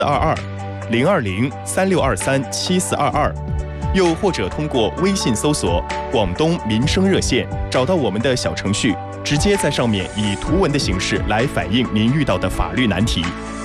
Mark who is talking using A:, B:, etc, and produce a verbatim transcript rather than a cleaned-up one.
A: 二二零二零三六二三七四二二，又或者通过微信搜索“广东民生热线”，找到我们的小程序，直接在上面以图文的形式来反映您遇到的法律难题。